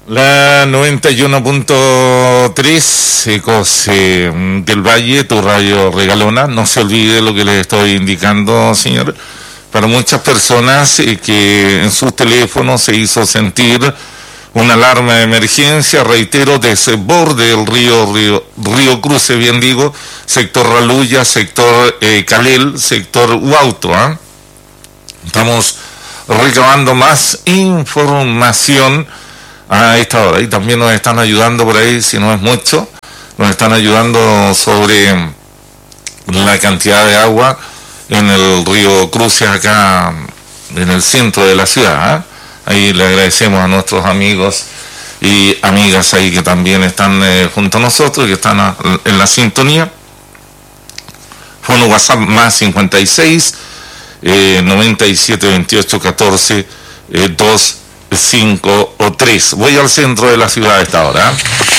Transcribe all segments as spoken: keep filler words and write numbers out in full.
La noventa y uno punto tres, Ecos eh, del Valle, tu radio regalona. No se olvide lo que les estoy indicando, señor. Para muchas personas eh, que en sus teléfonos se hizo sentir una alarma de emergencia, reitero, desborde del río, río, río Cruce, bien digo, sector Raluya, sector eh, Calel, sector Huauto, ¿eh? Estamos recabando más información a esta hora, y también nos están ayudando por ahí, si no es mucho, nos están ayudando sobre la cantidad de agua en el río Cruces acá en el centro de la ciudad, ¿eh? Ahí le agradecemos a nuestros amigos y amigas ahí que también están eh, junto a nosotros, que están a, en la sintonía. Fono WhatsApp más cincuenta y seis, eh, noventa y siete, veintiocho, catorce, eh, dos, cinco o tres. Voy al centro de la ciudad a esta hora.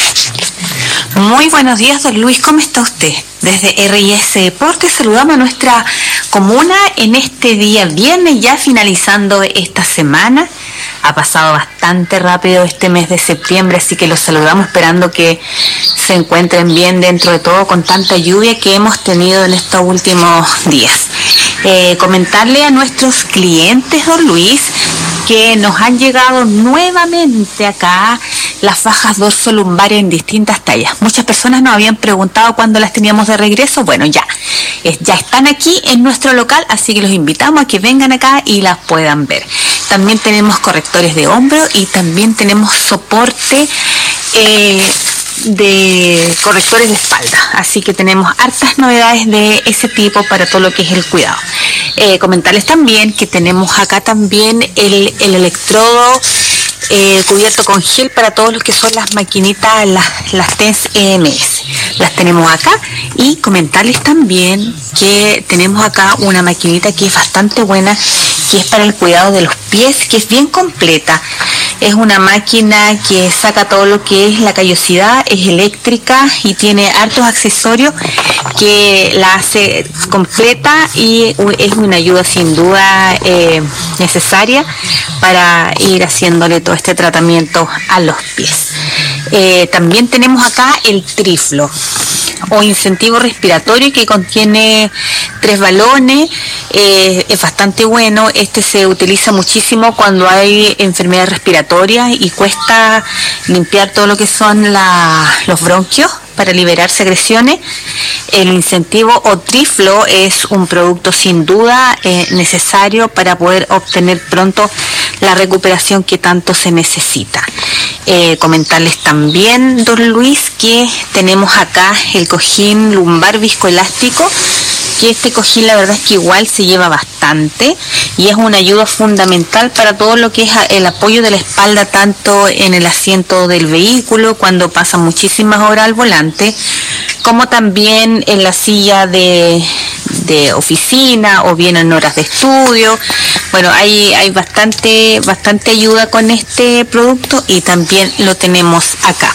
Muy buenos días, don Luis, ¿cómo está usted? Desde R I S Deportes saludamos a nuestra comuna en este día viernes, ya finalizando esta semana. Ha pasado bastante rápido este mes de septiembre, así que los saludamos esperando que se encuentren bien dentro de todo con tanta lluvia que hemos tenido en estos últimos días. Eh, comentarle a nuestros clientes, don Luis, que nos han llegado nuevamente acá las fajas dorso-lumbares en distintas tallas. Muchas personas nos habían preguntado cuándo las teníamos de regreso. Bueno, ya, ya están aquí en nuestro local, así que los invitamos a que vengan acá y las puedan ver. También tenemos correctores de hombro y también tenemos soporte eh, de correctores de espalda, así que tenemos hartas novedades de ese tipo para todo lo que es el cuidado. Eh, comentarles también que tenemos acá también el, el electrodo eh, cubierto con gel para todos los que son las maquinitas, las, las T E N S E M S, las tenemos acá. Y comentarles también que tenemos acá una maquinita que es bastante buena, que es para el cuidado de los pies, que es bien completa. Es una máquina que saca todo lo que es la callosidad, es eléctrica y tiene hartos accesorios que la hace completa y es una ayuda sin duda eh, necesaria para ir haciéndole todo este tratamiento a los pies. Eh, también tenemos acá el Triflo o incentivo respiratorio, que contiene tres balones. Eh, es bastante bueno. Este se utiliza muchísimo cuando hay enfermedades respiratorias y cuesta limpiar todo lo que son la, los bronquios para liberar secreciones. El incentivo o Triflo es un producto sin duda eh, necesario para poder obtener pronto la recuperación que tanto se necesita. Eh, comentarles también, don Luis, que tenemos acá el cojín lumbar viscoelástico, que este cojín la verdad es que igual se lleva bastante y es una ayuda fundamental para todo lo que es el apoyo de la espalda, tanto en el asiento del vehículo cuando pasan muchísimas horas al volante, como también en la silla de, de oficina o bien en horas de estudio. Bueno, hay, hay bastante, bastante ayuda con este producto y también lo tenemos acá.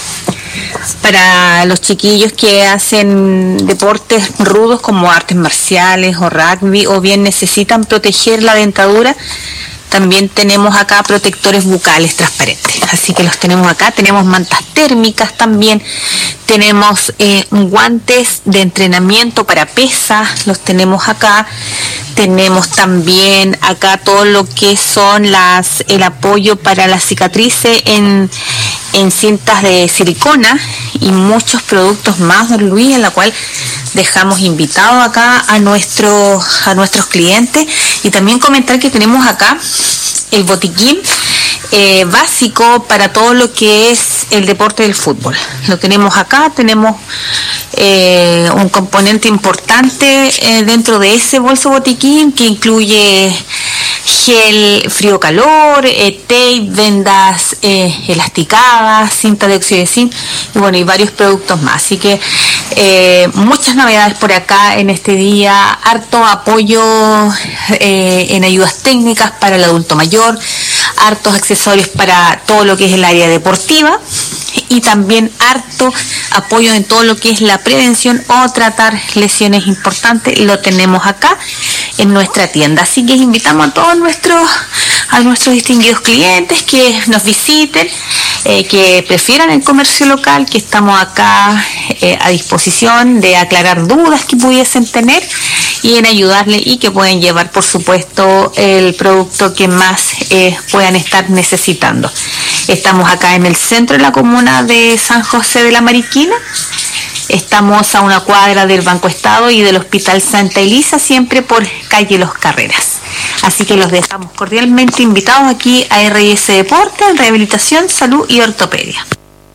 Para los chiquillos que hacen deportes rudos como artes marciales o rugby, o bien necesitan proteger la dentadura, también tenemos acá protectores bucales transparentes, así que los tenemos acá. Tenemos mantas térmicas también, tenemos eh, guantes de entrenamiento para pesa, los tenemos acá. Tenemos también acá todo lo que son las el apoyo para las cicatrices en, en cintas de silicona y muchos productos más, don Luis, en la cual dejamos invitados acá a nuestros a nuestros clientes. Y también comentar que tenemos acá el botiquín eh, básico para todo lo que es el deporte del fútbol. Lo tenemos acá, tenemos eh, un componente importante eh, dentro de ese bolso botiquín, que incluye gel frío-calor, eh, tape, vendas eh, elasticadas, cinta de óxido de zinc y bueno, y varios productos más. Así que eh, muchas novedades por acá en este día, harto apoyo eh, en ayudas técnicas para el adulto mayor, hartos accesorios para todo lo que es el área deportiva y también harto apoyo en todo lo que es la prevención o tratar lesiones importantes. Lo tenemos acá en nuestra tienda, así que invitamos a todos nuestros a nuestros distinguidos clientes que nos visiten eh, que prefieran el comercio local, que estamos acá eh, a disposición de aclarar dudas que pudiesen tener y en ayudarle, y que pueden llevar, por supuesto, el producto que más eh, puedan estar necesitando. Estamos acá en el centro de la comuna de San José de la Mariquina. Estamos a una cuadra del Banco Estado y del Hospital Santa Elisa, siempre por calle Los Carreras. Así que los dejamos cordialmente invitados aquí a R I S Deporte, Rehabilitación, Salud y Ortopedia.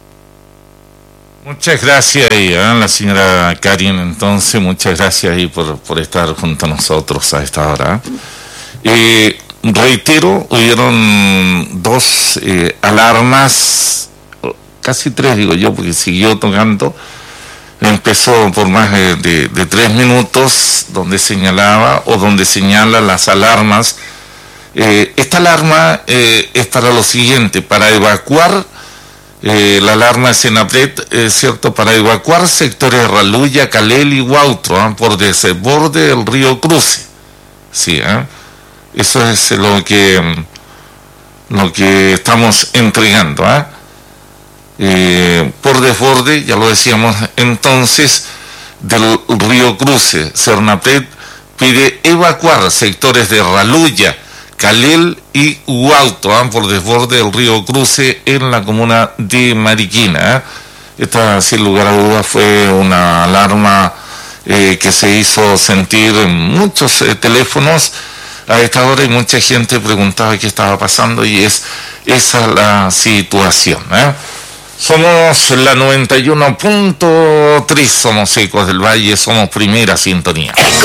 Muchas gracias ahí, ¿eh? La señora Karin, entonces, muchas gracias ahí por, por estar junto a nosotros a esta hora. Eh, reitero, hubieron dos eh, alarmas, casi tres digo yo, porque siguió tocando. Empezó por más de, de, de tres minutos, donde señalaba o donde señala las alarmas. Eh, esta alarma eh, es para lo siguiente, para evacuar, eh, la alarma de Senapred, es eh, cierto, para evacuar sectores de Raluya, Calel y Huautro, ¿eh? por desborde del río Cruce. Sí, ¿eh? Eso es lo que, lo que estamos entregando, ¿eh? Eh, por desborde, ya lo decíamos entonces, del río Cruce. Senapred pide evacuar sectores de Raluya, Calel y Huautro, ¿eh? por desborde del río Cruce en la comuna de Mariquina. ¿eh? Esta, sin lugar a dudas, fue una alarma eh, que se hizo sentir en muchos eh, teléfonos a esta hora, y mucha gente preguntaba qué estaba pasando, y es esa la situación. ¿eh? Somos la noventa y uno punto tres, somos Ecos del Valle, somos primera sintonía.